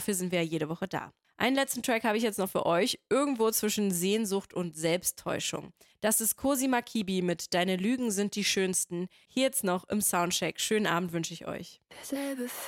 dafür sind wir ja jede Woche da. Einen letzten Track habe ich jetzt noch für euch, irgendwo zwischen Sehnsucht und Selbsttäuschung. Das ist Cosima Kibi mit Deine Lügen sind die schönsten. Hier jetzt noch im Soundcheck. Schönen Abend wünsche ich euch. Derselbe